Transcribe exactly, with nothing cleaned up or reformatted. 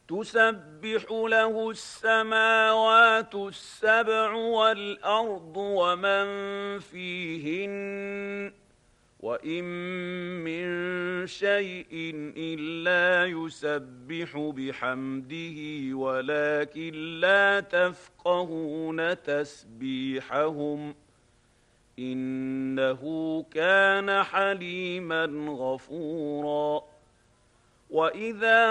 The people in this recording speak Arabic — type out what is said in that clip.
تسبح له السماوات السبع والأرض ومن فيهن وإن من شيء إلا يسبح بحمده ولكن لا تفقهون تسبيحهم إنه كان حليما غفورا. وإذا